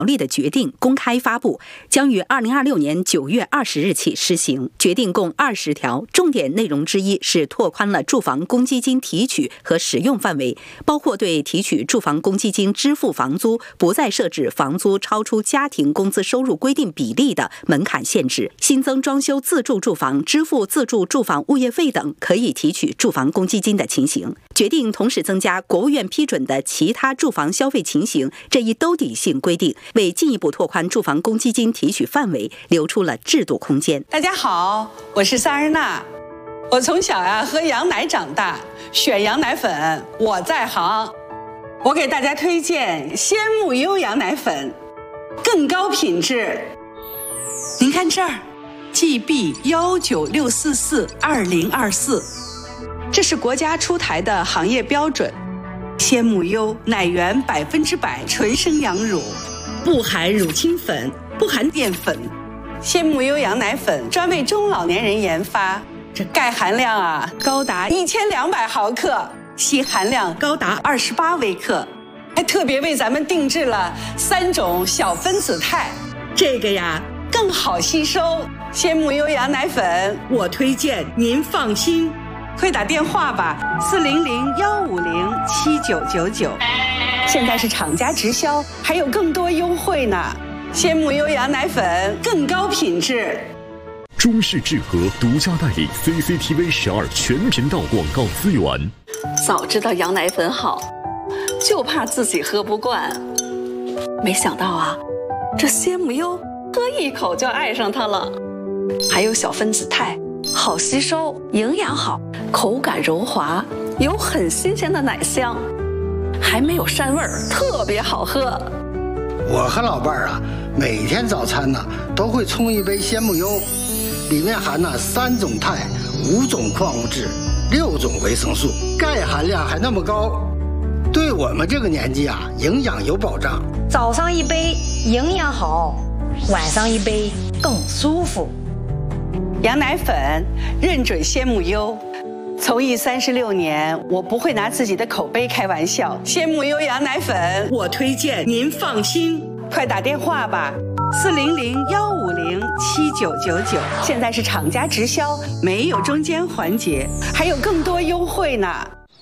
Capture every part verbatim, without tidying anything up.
例的决定公开发布，将于二零二六年九月二十日起施行。决定共二十条，重点内容之一是拓宽了住房公积金提取和使用范围，包括对提取住房公积金支付房租不再设置房租超出家庭工资收入规定比例的门槛限制，新增装修自住住房支付自住住房物业费等可以提取住房公积金的情形。决定同时增加国务院批准的其他住房消费情形这一兜底性规定，为进一步拓宽住房公积金提取范围留出了制度空间。 大家好，我是萨日娜。我从小呀喝羊奶长大，选羊奶粉我在行。我给大家推荐鲜木优羊奶粉，更高品质。您看这儿 ，G B 一九六四四二零二四，这是国家出台的行业标准。鲜木优奶源百分之百纯生羊乳，不含乳清粉，不含淀粉。鲜木优羊奶粉专为中老年人研发，这钙含量啊高达一千两百毫克，硒含量高达二十八微克，还特别为咱们定制了三种小分子肽，这个呀更好吸收。鲜木优羊奶粉，我推荐您放心。快打电话吧，四零零幺五零七九九九。现在是厂家直销，还有更多优惠呢。鲜木优羊奶粉更高品质。 中式制和独家代理 C C T V 十二全频道广告资源。 早知道羊奶粉好，就怕自己喝不惯。没想到啊，这鲜木优喝一口就爱上它了。还有小分子肽，好吸收，营养好，口感柔滑，有很新鲜的奶香，还没有膻味儿，特别好喝。 我和老伴儿啊，每天早餐呢都会冲一杯鲜木优，里面含了三种肽、五种矿物质、六种维生素，钙含量还那么高，对我们这个年纪啊，营养有保障。 早上一杯营养好，晚上一杯更舒服。 羊奶粉认准鲜木优，从艺三十六年，我不会拿自己的口碑开玩笑。鲜木优羊奶粉，我推荐您放心。快打电话吧，四零零幺五零七九九九。现在是厂家直销，没有中间环节，还有更多优惠呢。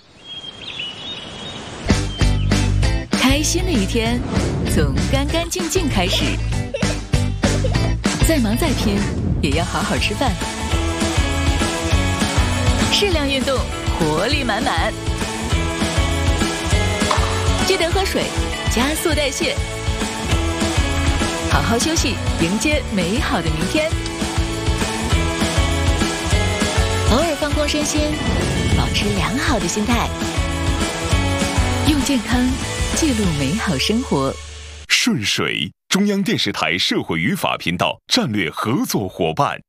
开心的一天，从干干净净开始。再忙再拼，也要好好吃饭。适量运动，活力满满。记得喝水，加速代谢。好好休息，迎接美好的明天。偶尔放空身心，保持良好的心态，用健康记录美好生活。 顺水，中央电视台社会与法频道战略合作伙伴。